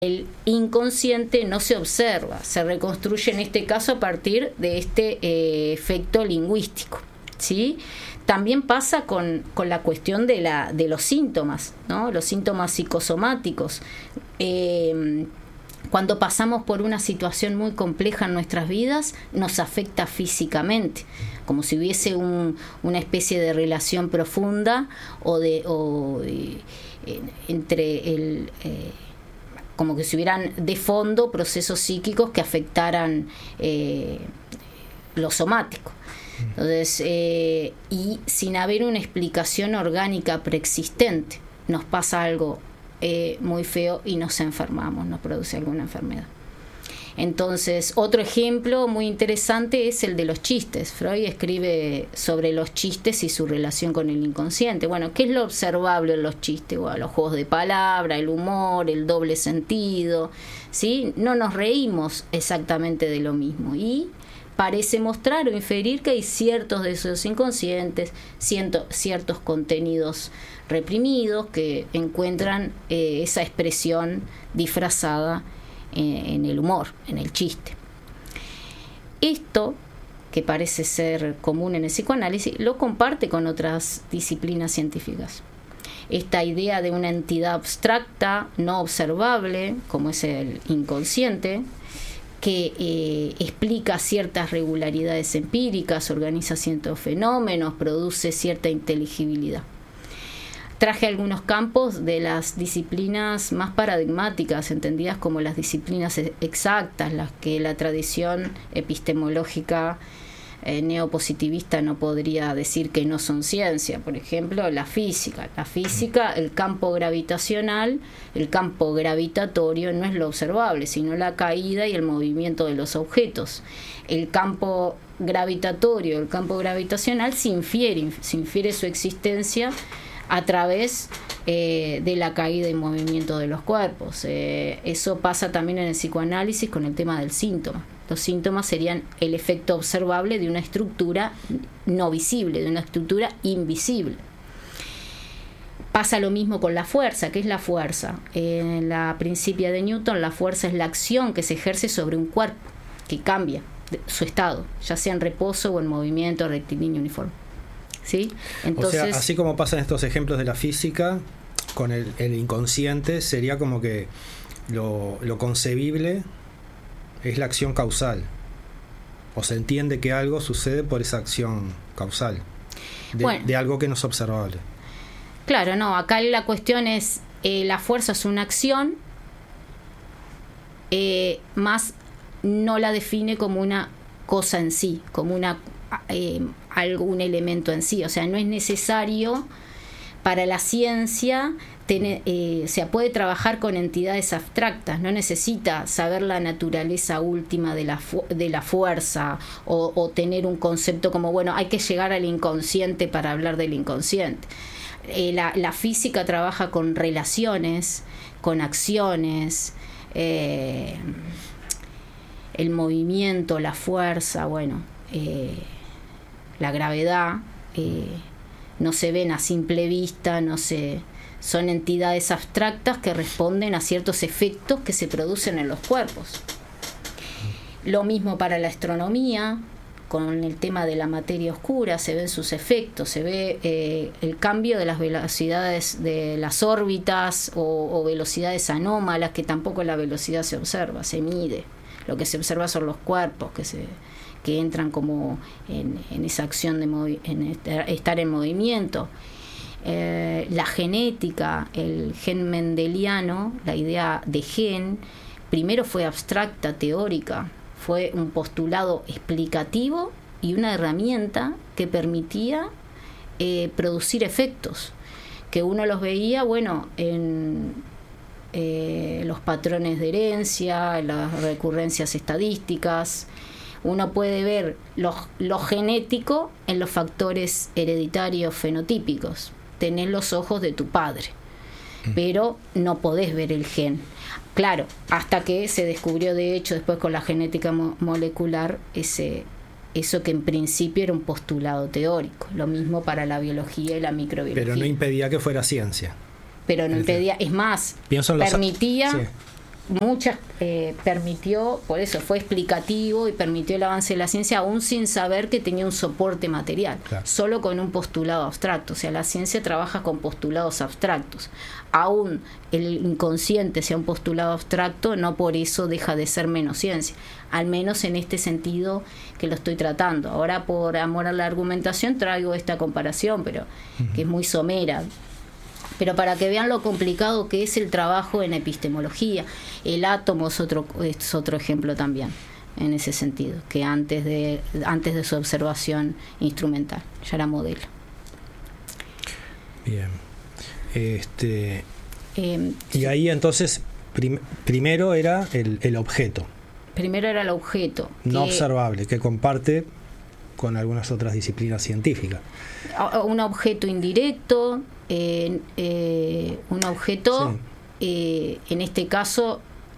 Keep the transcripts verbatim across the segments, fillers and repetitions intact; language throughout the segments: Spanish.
el inconsciente no se observa, se reconstruye en este caso a partir de este eh, efecto lingüístico, ¿sí? También pasa con, con la cuestión de, la, de los síntomas, ¿no? Los síntomas psicosomáticos. Eh, cuando pasamos por una situación muy compleja en nuestras vidas, nos afecta físicamente, como si hubiese un, una especie de relación profunda o de, o, eh, entre el... Eh, como que si hubieran de fondo procesos psíquicos que afectaran eh, lo somático. Entonces, eh, y sin haber una explicación orgánica preexistente, nos pasa algo eh, muy feo y nos enfermamos, nos produce alguna enfermedad. Entonces, otro ejemplo muy interesante es el de los chistes. Freud escribe sobre los chistes y su relación con el inconsciente. Bueno, ¿qué es lo observable en los chistes? Bueno, los juegos de palabra, el humor, el doble sentido, ¿sí? No nos reímos exactamente de lo mismo y parece mostrar o inferir que hay ciertos deseos inconscientes, ciento, ciertos contenidos reprimidos que encuentran eh, esa expresión disfrazada en el humor, en el chiste. Esto, que parece ser común en el psicoanálisis, lo comparte con otras disciplinas científicas. Esta idea de una entidad abstracta, no observable, como es el inconsciente, que eh, explica ciertas regularidades empíricas, organiza ciertos fenómenos, produce cierta inteligibilidad. Traje algunos campos de las disciplinas más paradigmáticas, entendidas como las disciplinas exactas, las que la tradición epistemológica eh, neopositivista no podría decir que no son ciencia. Por ejemplo, la física. La física, el campo gravitacional, el campo gravitatorio no es lo observable, sino la caída y el movimiento de los objetos. El campo gravitatorio, el campo gravitacional se infiere, se infiere su existencia a través eh, de la caída y movimiento de los cuerpos. Eh, eso pasa también en el psicoanálisis con el tema del síntoma. Los síntomas serían el efecto observable de una estructura no visible, de una estructura invisible. Pasa lo mismo con la fuerza. ¿Qué es la fuerza? En la Principia de Newton, la fuerza es la acción que se ejerce sobre un cuerpo, que cambia su estado, ya sea en reposo o en movimiento rectilíneo uniforme. ¿Sí? Entonces, o sea, así como pasan estos ejemplos de la física, con el, el inconsciente sería como que lo, lo concebible es la acción causal, o se entiende que algo sucede por esa acción causal de, bueno, de algo que no es observable. Claro, no, acá la cuestión es eh, la fuerza es una acción, eh, más no la define como una cosa en sí, como una Eh, algún elemento en sí. O sea, no es necesario para la ciencia tener, eh, o sea, puede trabajar con entidades abstractas, no necesita saber la naturaleza última de la, fu- de la fuerza o, o tener un concepto como, bueno, hay que llegar al inconsciente para hablar del inconsciente. Eh, la, la física trabaja con relaciones, con acciones, eh, el movimiento, la fuerza, bueno, eh, la gravedad, eh, no se ven a simple vista, no se, son entidades abstractas que responden a ciertos efectos que se producen en los cuerpos. Lo mismo para la astronomía, con el tema de la materia oscura, se ven sus efectos, se ve eh, el cambio de las velocidades de las órbitas o, o velocidades anómalas, que tampoco la velocidad se observa, se mide. Lo que se observa son los cuerpos que se que entran como en, en esa acción de movi- en estar en movimiento. Eh, la genética, el gen mendeliano, la idea de gen, primero fue abstracta, teórica, fue un postulado explicativo y una herramienta que permitía eh, producir efectos, que uno los veía, bueno, en eh, los patrones de herencia, las recurrencias estadísticas. Uno puede ver lo, lo genético en los factores hereditarios fenotípicos. Tenés los ojos de tu padre, pero no podés ver el gen. Claro, hasta que se descubrió, de hecho, después con la genética mo- molecular, ese, eso que en principio era un postulado teórico. Lo mismo para la biología y la microbiología. Pero no impedía que fuera ciencia. Pero no impedía, es más, Pienso en los, permitía... sí. muchas eh, permitió, por eso fue explicativo y permitió el avance de la ciencia aún sin saber que tenía un soporte material, claro. Solo con un postulado abstracto. O sea, la ciencia trabaja con postulados abstractos. Aún el inconsciente sea un postulado abstracto, no por eso deja de ser menos ciencia, al menos en este sentido que lo estoy tratando. Ahora, por amor a la argumentación, traigo esta comparación, pero uh-huh. que es muy somera. Pero para que vean lo complicado que es el trabajo en epistemología. El átomo es otro, es otro ejemplo también, en ese sentido, que antes de, antes de su observación instrumental, ya era modelo. Bien. Este, eh, y ahí entonces, prim, primero era el, el objeto. Primero era el objeto. No que, observable, que comparte con algunas otras disciplinas científicas. Un objeto indirecto, eh, eh, un objeto, sí. eh, en este caso,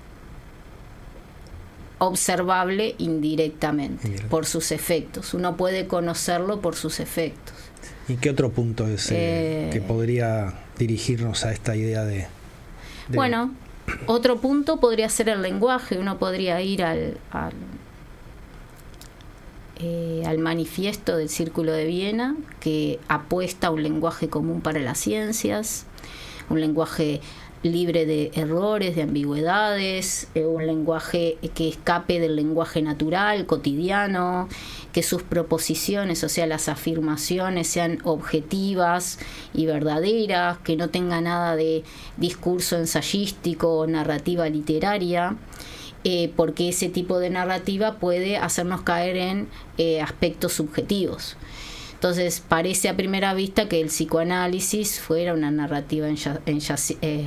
observable indirectamente, Indirecto. por sus efectos. Uno puede conocerlo por sus efectos. ¿Y qué otro punto es eh, eh, que podría dirigirnos a esta idea de, de... Bueno, otro punto podría ser el lenguaje. Uno podría ir al... al Eh, al manifiesto del Círculo de Viena, que apuesta a un lenguaje común para las ciencias, un lenguaje libre de errores, de ambigüedades, eh, un lenguaje que escape del lenguaje natural, cotidiano, que sus proposiciones, o sea, las afirmaciones sean objetivas y verdaderas, que no tenga nada de discurso ensayístico o narrativa literaria. Eh, porque ese tipo de narrativa puede hacernos caer en eh, aspectos subjetivos. Entonces parece a primera vista que el psicoanálisis fuera una narrativa en, en, eh,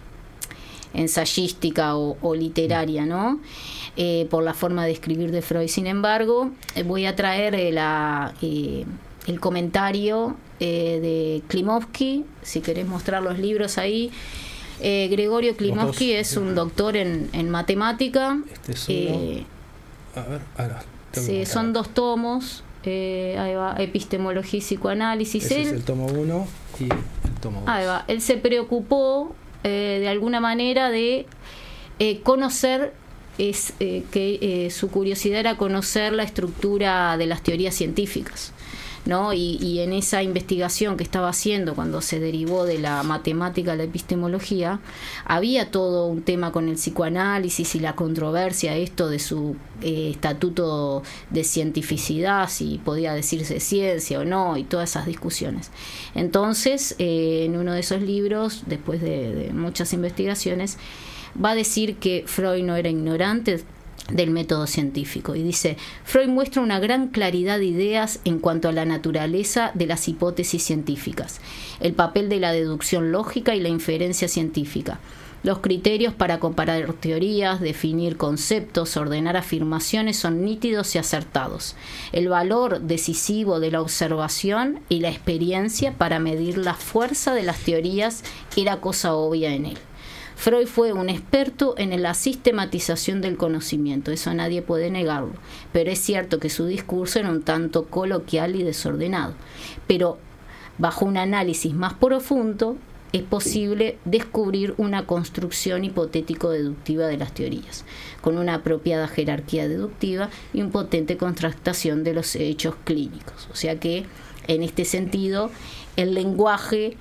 ensayística o, o literaria, ¿no? Eh, por la forma de escribir de Freud. Sin embargo, eh, voy a traer eh, la, eh, el comentario eh, de Klimovsky, si querés mostrar los libros ahí. Eh, Gregorio Klimovsky es un doctor en, en matemática. Este es uno. Eh, a ver, ahora, sí, son dos tomos. Eh, ahí va, epistemología y psicoanálisis. Ese él, es el tomo uno y el tomo dos. Ahí va. Él se preocupó eh, de alguna manera de eh, conocer, es, eh, que eh, su curiosidad era conocer la estructura de las teorías científicas, ¿no? Y, y en esa investigación que estaba haciendo cuando se derivó de la matemática a la epistemología, había todo un tema con el psicoanálisis y la controversia, esto de su eh, estatuto de cientificidad, si podía decirse ciencia o no, y todas esas discusiones. Entonces, eh, en uno de esos libros, después de, de muchas investigaciones, va a decir que Freud no era ignorante del método científico, y dice: Freud muestra una gran claridad de ideas en cuanto a la naturaleza de las hipótesis científicas, el papel de la deducción lógica y la inferencia científica, los criterios para comparar teorías, definir conceptos, ordenar afirmaciones son nítidos y acertados, el valor decisivo de la observación y la experiencia para medir la fuerza de las teorías era cosa obvia en él. Freud fue un experto en la sistematización del conocimiento, eso nadie puede negarlo, pero es cierto que su discurso era un tanto coloquial y desordenado. Pero bajo un análisis más profundo es posible descubrir una construcción hipotético-deductiva de las teorías, con una apropiada jerarquía deductiva y una potente contrastación de los hechos clínicos. O sea que, en este sentido, el lenguaje...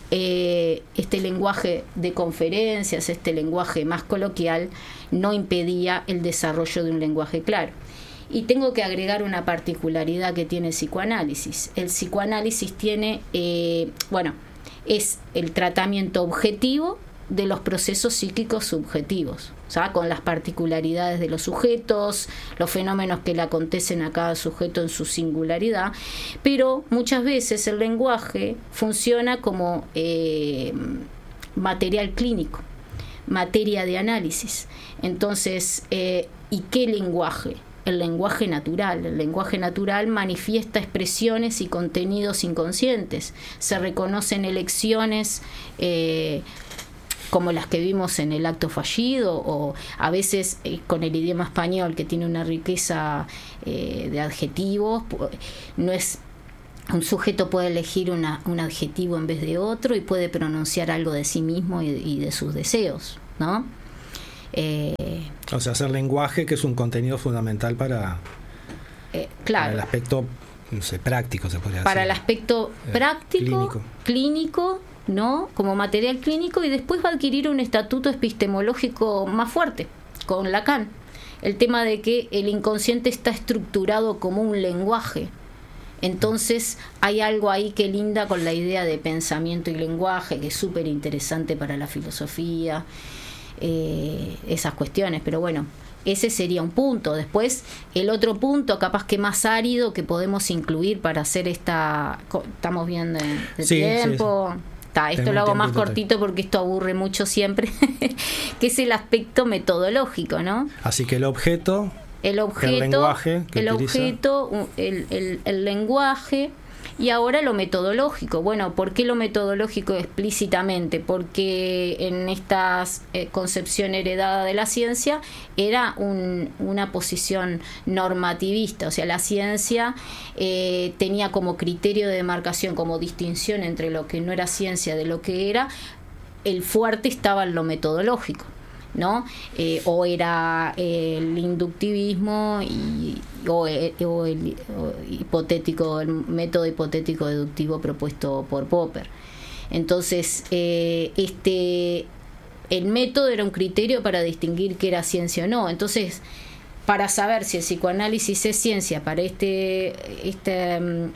Eh, este lenguaje de conferencias, este lenguaje más coloquial, no impedía el desarrollo de un lenguaje claro. Y tengo que agregar una particularidad que tiene el psicoanálisis. El psicoanálisis tiene, eh, bueno, es el tratamiento objetivo de los procesos psíquicos subjetivos, o sea, con las particularidades de los sujetos, los fenómenos que le acontecen a cada sujeto en su singularidad, pero muchas veces el lenguaje funciona como eh, material clínico, materia de análisis. Entonces, eh, ¿y qué lenguaje? El lenguaje natural. El lenguaje natural manifiesta expresiones y contenidos inconscientes. Se reconocen elecciones eh, como las que vimos en el acto fallido, o a veces eh, con el idioma español, que tiene una riqueza eh, de adjetivos. No es un sujeto puede elegir una, un adjetivo en vez de otro y puede pronunciar algo de sí mismo y, y de sus deseos, ¿no? Eh, o sea, hacer lenguaje, que es un contenido fundamental para, eh, claro, para el aspecto, no sé, práctico, se podría decir. Para el aspecto eh, práctico, clínico. clínico, ¿no? Como material clínico, y después va a adquirir un estatuto epistemológico más fuerte, con Lacan. El tema de que el inconsciente está estructurado como un lenguaje. Entonces hay algo ahí que linda con la idea de pensamiento y lenguaje, que es súper interesante para la filosofía, eh, esas cuestiones. Pero bueno, ese sería un punto. Después, el otro punto, capaz que más árido, que podemos incluir para hacer esta... Estamos viendo de, de sí, tiempo... Sí, sí. Ta, esto Tengo lo hago tiempo, más cortito porque esto aburre mucho siempre, que es el aspecto metodológico, ¿no? Así que el objeto, el objeto, el lenguaje, que el utiliza. objeto, el, el, el lenguaje, y ahora lo metodológico. Bueno, ¿por qué lo metodológico explícitamente? Porque en esta eh, concepción heredada de la ciencia era un, una posición normativista, o sea, la ciencia eh, tenía como criterio de demarcación, como distinción entre lo que no era ciencia de lo que era, el fuerte estaba en lo metodológico, ¿no? Eh, o era eh, el inductivismo y, o, eh, o el o hipotético, el método hipotético deductivo propuesto por Popper. Entonces, eh, este el método era un criterio para distinguir qué era ciencia o no. Entonces, para saber si el psicoanálisis es ciencia para este esta um,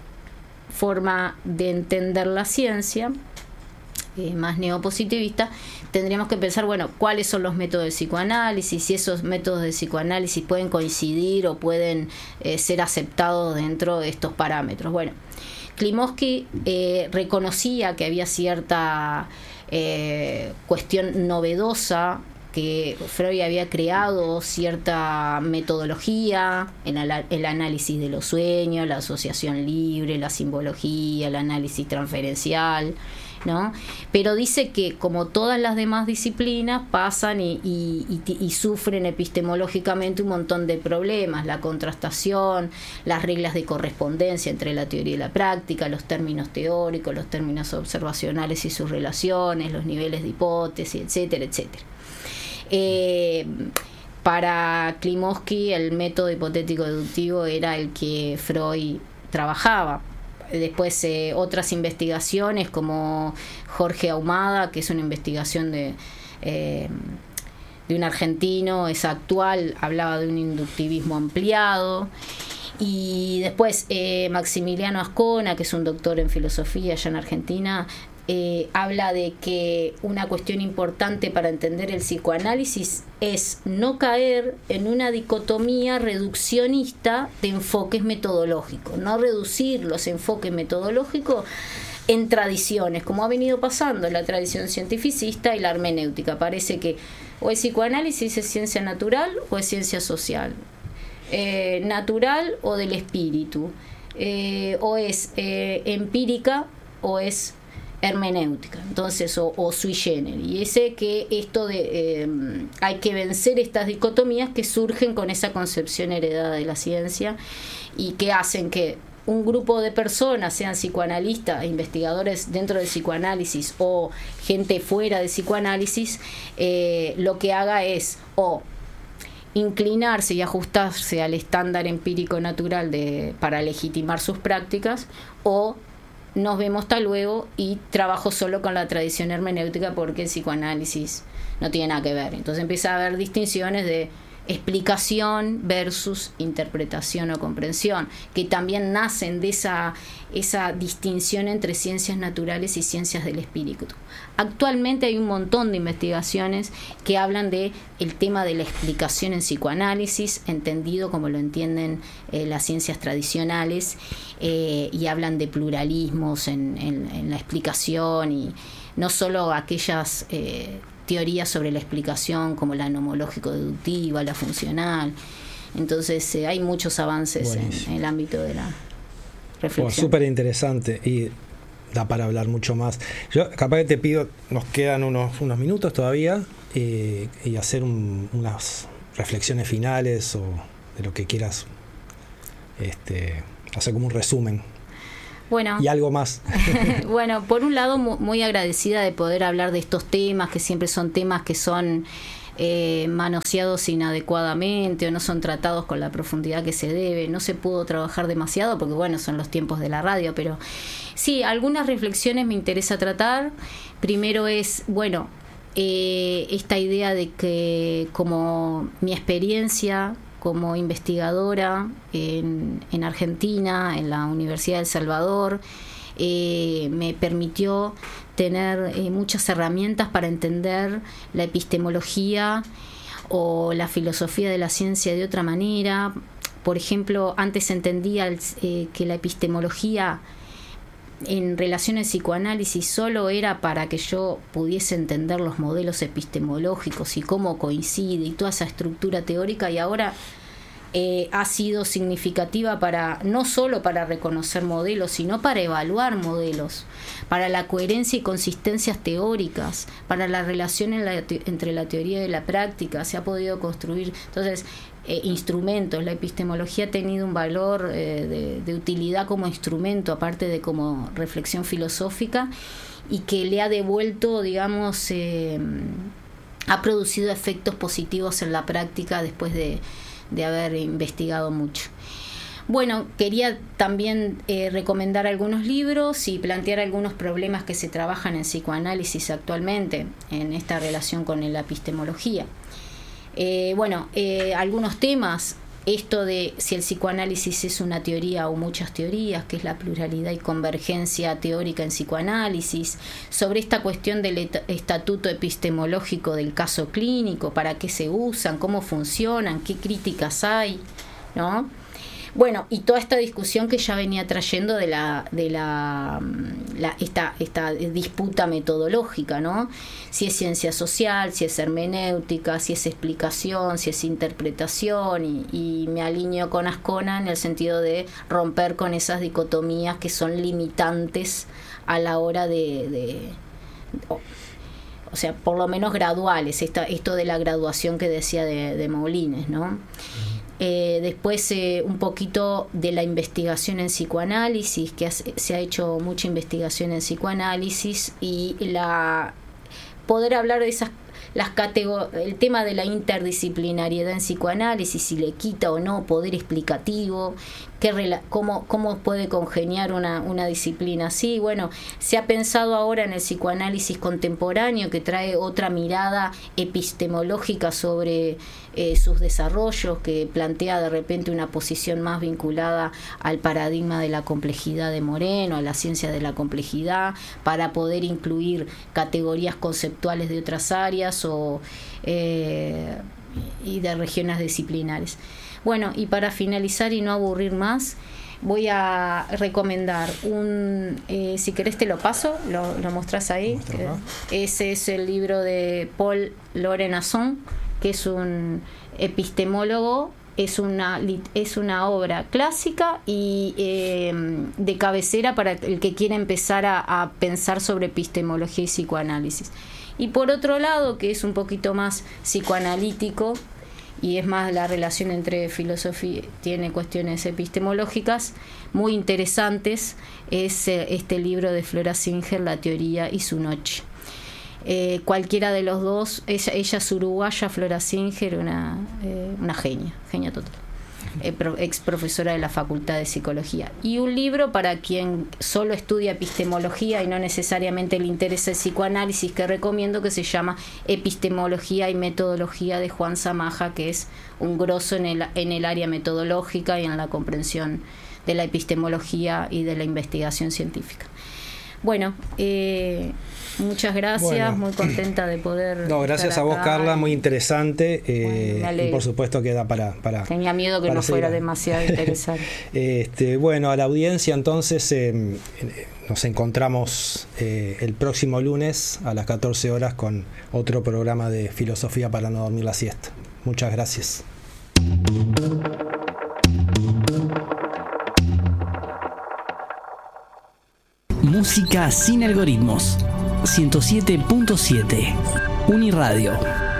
forma de entender la ciencia, Eh, más neopositivista, tendríamos que pensar, bueno, cuáles son los métodos de psicoanálisis, si esos métodos de psicoanálisis pueden coincidir o pueden eh, ser aceptados dentro de estos parámetros. Bueno, Klimovsky eh, reconocía que había cierta eh, cuestión novedosa, que Freud había creado cierta metodología en el, el análisis de los sueños, la asociación libre, la simbología, el análisis transferencial, ¿no? Pero dice que como todas las demás disciplinas pasan y, y, y, y sufren epistemológicamente un montón de problemas, la contrastación, las reglas de correspondencia entre la teoría y la práctica, los términos teóricos, los términos observacionales y sus relaciones, los niveles de hipótesis, etcétera, etcétera. Eh, para Klimovsky el método hipotético deductivo era el que Freud trabajaba. Después eh, otras investigaciones como Jorge Ahumada, que es una investigación de, eh, de un argentino, es actual, hablaba de un inductivismo ampliado. Y después eh, Maximiliano Ascona, que es un doctor en filosofía allá en Argentina, eh, habla de que una cuestión importante para entender el psicoanálisis es no caer en una dicotomía reduccionista de enfoques metodológicos, no reducir los enfoques metodológicos en tradiciones, como ha venido pasando en la tradición cientificista y la hermenéutica. Parece que o el psicoanálisis es ciencia natural o es ciencia social, eh, natural o del espíritu, eh, o es eh, empírica o es hermenéutica, entonces, o, o sui generis. Y ese que esto de eh, hay que vencer estas dicotomías que surgen con esa concepción heredada de la ciencia y que hacen que un grupo de personas, sean psicoanalistas, investigadores dentro del psicoanálisis o gente fuera del psicoanálisis, eh, lo que haga es o inclinarse y ajustarse al estándar empírico natural de, para legitimar sus prácticas, o nos vemos hasta luego y trabajo solo con la tradición hermenéutica porque el psicoanálisis no tiene nada que ver. Entonces empieza a haber distinciones de explicación versus interpretación o comprensión, que también nacen de esa, esa distinción entre ciencias naturales y ciencias del espíritu. Actualmente hay un montón de investigaciones que hablan de el tema de la explicación en psicoanálisis, entendido como lo entienden eh, las ciencias tradicionales, eh, y hablan de pluralismos en, en, en la explicación, y no solo aquellas eh, teorías sobre la explicación como la nomológico-deductiva, la funcional. Entonces eh, hay muchos avances en, en el ámbito de la reflexión. Oh, súper interesante y da para hablar mucho más. Yo capaz que te pido, nos quedan unos, unos minutos todavía, eh, y hacer un, unas reflexiones finales o de lo que quieras, este, hacer como un resumen. Bueno, y algo más. Bueno, por un lado muy agradecida de poder hablar de estos temas, que siempre son temas que son eh, manoseados inadecuadamente o no son tratados con la profundidad que se debe. No se pudo trabajar demasiado porque, bueno, son los tiempos de la radio, pero sí, algunas reflexiones me interesa tratar. Primero es, bueno, eh, esta idea de que como mi experiencia como investigadora en, en Argentina, en la Universidad de El Salvador, eh, me permitió tener eh, muchas herramientas para entender la epistemología o la filosofía de la ciencia de otra manera. Por ejemplo, antes entendía eh, que la epistemología en relación al psicoanálisis solo era para que yo pudiese entender los modelos epistemológicos y cómo coincide y toda esa estructura teórica, y ahora eh, ha sido significativa para no solo para reconocer modelos, sino para evaluar modelos, para la coherencia y consistencias teóricas, para la relación en la te- entre la teoría y la práctica. Se ha podido construir entonces Eh, instrumentos. La epistemología ha tenido un valor eh, de, de utilidad como instrumento, aparte de como reflexión filosófica, y que le ha devuelto, digamos, eh, ha producido efectos positivos en la práctica después de, de haber investigado mucho. Bueno, quería también eh, recomendar algunos libros y plantear algunos problemas que se trabajan en psicoanálisis actualmente en esta relación con la epistemología. Eh, bueno, eh, algunos temas, esto de si el psicoanálisis es una teoría o muchas teorías, que es la pluralidad y convergencia teórica en psicoanálisis, sobre esta cuestión del et- estatuto epistemológico del caso clínico, para qué se usan, cómo funcionan, qué críticas hay, ¿no? Bueno, y toda esta discusión que ya venía trayendo de la de la, la esta esta disputa metodológica, ¿no? Si es ciencia social, si es hermenéutica, si es explicación, si es interpretación, y, y me alineo con Ascona en el sentido de romper con esas dicotomías que son limitantes a la hora de, de o, o sea, por lo menos graduales, esta, esto de la graduación que decía de, de Moulines, ¿no? Eh, después eh, un poquito de la investigación en psicoanálisis, que has, se ha hecho mucha investigación en psicoanálisis, y la poder hablar de esas las categor- el tema de la interdisciplinariedad en psicoanálisis, si le quita o no poder explicativo, qué rela- cómo, cómo puede congeniar una, una disciplina así. Bueno, se ha pensado ahora en el psicoanálisis contemporáneo, que trae otra mirada epistemológica sobre eh, sus desarrollos, que plantea de repente una posición más vinculada al paradigma de la complejidad de Moreno, a la ciencia de la complejidad, para poder incluir categorías conceptuales de otras áreas o eh, y de regiones disciplinares. Bueno, y para finalizar y no aburrir más, voy a recomendar un, eh, si querés te lo paso, lo, lo mostrás ahí. Que ese es el libro de Paul Lorenazon, que es un epistemólogo. Es una, es una obra clásica y eh, de cabecera para el que quiera empezar a, a pensar sobre epistemología y psicoanálisis. Y por otro lado, que es un poquito más psicoanalítico y es más la relación entre filosofía, tiene cuestiones epistemológicas muy interesantes, es este libro de Flora Singer, La teoría y su noche. Eh, cualquiera de los dos, ella, ella es uruguaya, Flora Singer, una, eh, una genia, genia total, eh, pro, ex profesora de la Facultad de Psicología. Y un libro para quien solo estudia epistemología y no necesariamente le interesa el psicoanálisis, que recomiendo, que se llama Epistemología y Metodología, de Juan Zamaja, que es un grosso en el, en el área metodológica y en la comprensión de la epistemología y de la investigación científica. Bueno, eh, muchas gracias, bueno, muy contenta de poder. No, gracias a vos, Carla, muy interesante. Eh, bueno, y por supuesto queda para. para Tenía miedo que no fuera demasiado interesante. este, bueno, a la audiencia, entonces, eh, nos encontramos eh, el próximo lunes a las catorce horas con otro programa de Filosofía para no dormir la siesta. Muchas gracias. Música sin algoritmos. ciento siete punto siete Uniradio.